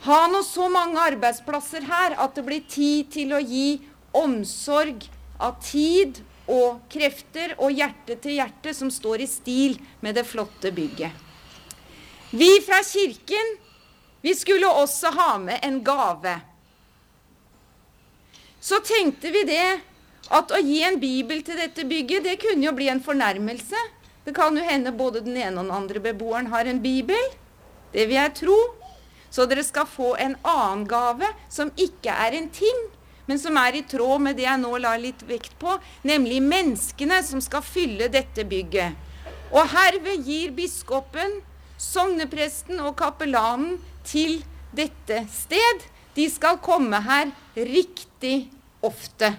ha nå så mange arbeidsplasser her at det blir tid til å gi omsorg av tid og krefter og hjerte til hjerte som står i stil med det flotte bygget. Vi fra kirken, vi skulle også ha med en gave. Så tenkte vi det, at å gi en bibel til dette bygget, det kunne jo bli en fornærmelse. Det kan jo hende både den ene og den andre beboeren har en bibel. Det vil jeg tro. Så dere skal få en annen gave som ikke er en ting, men som er i tråd med det jeg nå la litt vekt på, nemlig menneskene som skal fylle dette bygget. Og herved gir biskopen, sognepresten og kapellanen til dette sted. De skal komme her riktig ofte.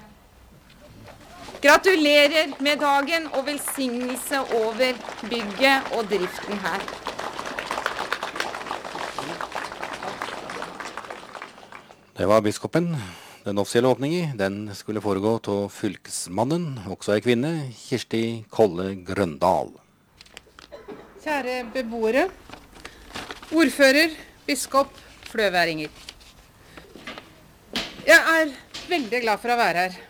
Gratulerer med dagen og velsignelse over bygget og driften her. Det var biskopen. Den offisielle åpningen, den skulle foregå til fylkesmannen, også en kvinne, Kirsti Kolle Grøndal. Kjære beboere, ordfører, biskop, fløværinger. Jeg er veldig glad for å være her.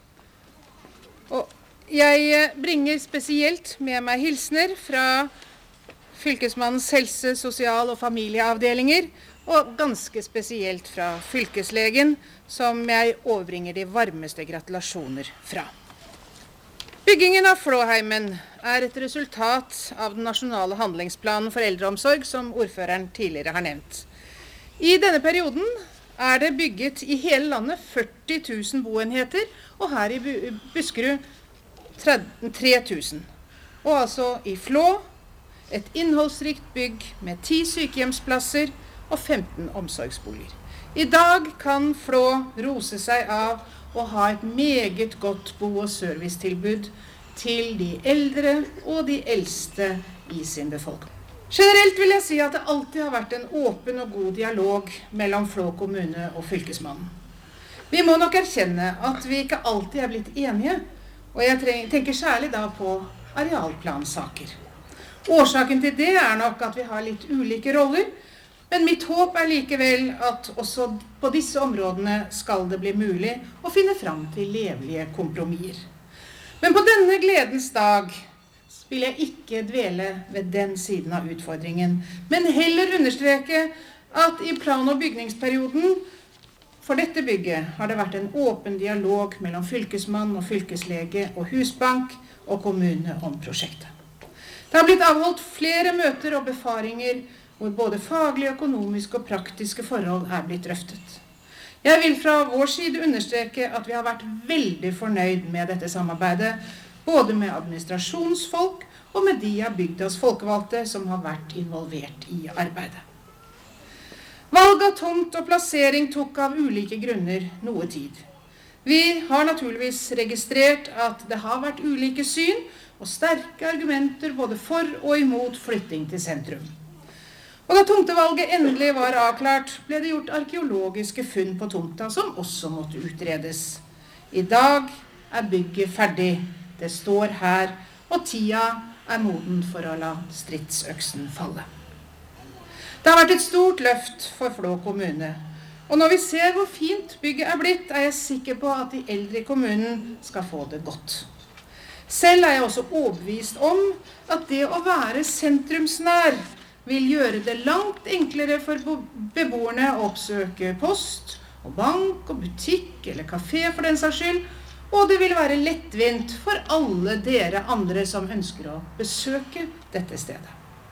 Og jeg bringer spesielt med meg hilsner fra fylkesmannens helse-, sosial- og familieavdelinger, og ganske spesielt fra fylkeslegen, som jeg overbringer de varmeste gratulasjoner fra. Byggingen av Flåheimen er et resultat av den nasjonale handlingsplanen for eldreomsorg, som ordføreren tidligere har nevnt. I denne perioden er det bygget i hele landet 40 000 boenheter, og her i Buskerud 3 000. Og altså i Flå, et innholdsrikt bygg med 10 sykehjemsplasser og 15 omsorgsboliger. I dag kan Flå rose seg av å ha et meget godt bo- og servicetilbud til de eldre og de eldste i sin befolkning. Generelt vil jeg si at det alltid har vært en åpen og god dialog mellom Flå kommune og fylkesmannen. Vi må nok erkjenne at vi ikke alltid er blitt enige, og jeg tenker særlig da på arealplansaker. Årsaken til det er nok at vi har litt ulike roller, men mitt håp er likevel at også på disse områdene skal det bli mulig å finne fram til levelige kompromisser. Men på denne gledens dag vil jeg ikke dvele ved den siden av utfordringen, men heller understreke at i plan- og bygningsperioden for dette bygget har det vært en åpen dialog mellom fylkesmann og fylkeslege og husbank og kommune om prosjektet. Det har blitt avholdt flere møter og befaringer hvor både faglige, økonomiske og praktiske forhold er blitt drøftet. Jeg vil fra vår side understreke at vi har vært veldig fornøyd med dette samarbeidet, både med administrasjonsfolk og med de av bygdas folkevalgte som har vært involvert i arbeidet. Valg av tomt og plassering tok av ulike grunner noe tid. Vi har naturligvis registrert at det har vært ulike syn og sterke argumenter både for og imot flytting til sentrum. Og da tomtevalget endelig var avklart, ble det gjort arkeologiske funn på tomta som også måtte utredes. I dag er bygget ferdig, det står her, og tida er moden for å la stridsøksen falle. Det har vært et stort løft for Flå kommune, og når vi ser hvor fint bygget er blitt, er jeg sikker på at de eldre i kommunen skal få det godt. Selv er jeg også overbevist om at det å være sentrumsnær vil gjøre det langt enklere for beboerne å oppsøke post, og bank, og butikk eller kafé for den saks skyld, og det vil være lettvint for alle dere andre som ønsker å besøke dette stedet.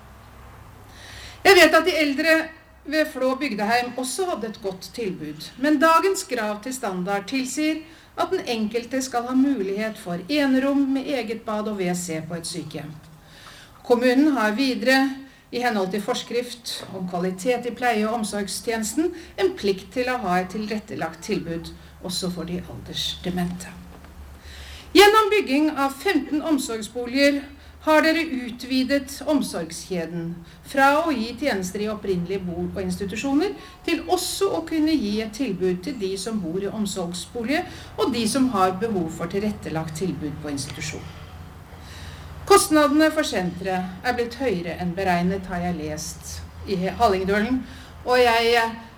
Jeg vet at de eldre ved Flå bygdeheim også hadde et godt tilbud, men dagens krav til standard tilsier at den enkelte skal ha mulighet for enerom med eget bad og WC på et sykehjem. Kommunen har videre, i henhold til forskrift om kvalitet i pleie- og omsorgstjenesten, en plikt til å ha et tilrettelagt tilbud også for de aldersdemente. Gjennom bygging av 15 omsorgsboliger har dere utvidet omsorgskjeden fra å gi tjenester i opprinnelige bo- og institusjoner til også å kunne gi et tilbud til de som bor i omsorgsbolig og de som har behov for tilrettelagt tilbud på institusjon. Kostnadene for senteret er blitt høyere enn beregnet, har jeg lest i Hallingdølen, og jeg